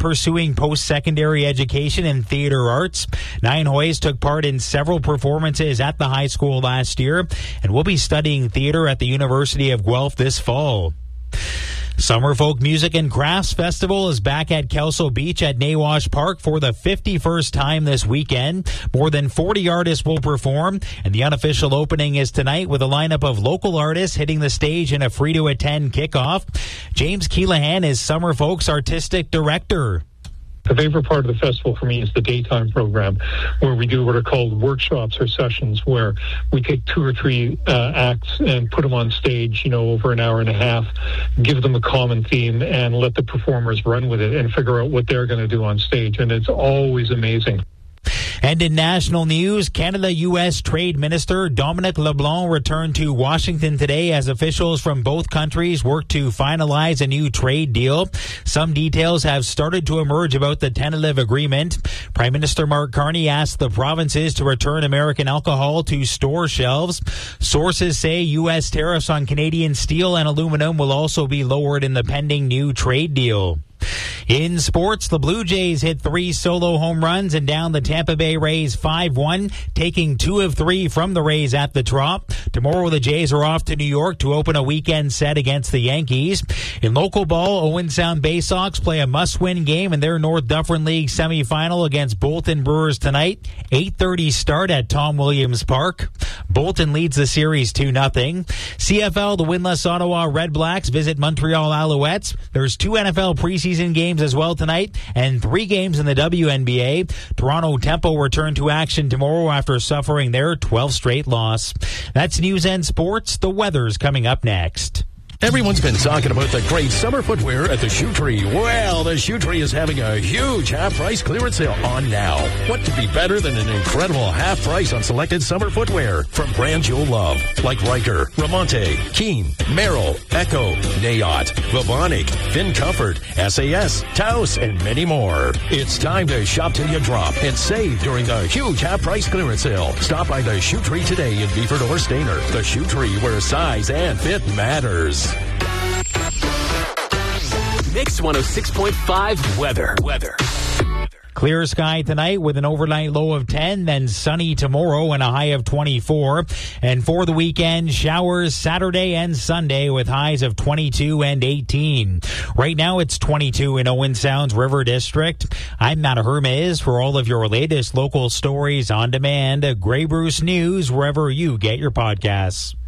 pursuing post-secondary education in theater arts. Nine Hoys took part in several performances at the high school last year and will be studying theater at the University of Guelph this fall. Summer Folk Music and Crafts Festival is back at Kelso Beach at Nawash Park for the 51st time this weekend. More than 40 artists will perform, and the unofficial opening is tonight with a lineup of local artists hitting the stage in a free-to-attend kickoff. James Keelahan is Summer Folk's artistic director. The favorite part of the festival for me is the daytime program, where we do what are called workshops or sessions, where we take 2 or 3 acts and put them on stage, over an hour and a half, give them a common theme, and let the performers run with it and figure out what they're going to do on stage. And it's always amazing. And in national news, Canada-U.S. Trade Minister Dominic LeBlanc returned to Washington today as officials from both countries work to finalize a new trade deal. Some details have started to emerge about the tentative agreement. Prime Minister Mark Carney asked the provinces to return American alcohol to store shelves. Sources say U.S. tariffs on Canadian steel and aluminum will also be lowered in the pending new trade deal. In sports, the Blue Jays hit 3 solo home runs and down the Tampa Bay Rays 5-1, taking 2 of 3 from the Rays at the Trop. Tomorrow, the Jays are off to New York to open a weekend set against the Yankees. In local ball, Owen Sound Bay Sox play a must-win game in their North Dufferin League semifinal against Bolton Brewers tonight. 8:30 start at Tom Williams Park. Bolton leads the series 2-0. CFL, the winless Ottawa Red Blacks visit Montreal Alouettes. There's 2 NFL preseason games as well tonight and 3 games in the WNBA. Toronto Tempo return to action tomorrow after suffering their 12th straight loss. That's news and sports. The weather's coming up next. Everyone's been talking about the great summer footwear at the Shoe Tree. Well, the Shoe Tree is having a huge half-price clearance sale on now. What could be better than an incredible half price on selected summer footwear from brands you'll love, like Riker, Ramonte, Keen, Merrill, Echo, Nayot, Vivonic, Finn Comfort, SAS, Taos, and many more. It's time to shop till you drop and save during the huge half-price clearance sale. Stop by the Shoe Tree today in Beeford or Stainer. The Shoe Tree, where size and fit matters. Mix 106.5 weather. Clear sky tonight with an overnight low of 10, then sunny tomorrow and a high of 24. And for the weekend, showers Saturday and Sunday with highs of 22 and 18. Right now it's 22 in Owen Sound's River District. I'm Matt Hermes for all of your latest local stories on demand. Grey Bruce News, wherever you get your podcasts.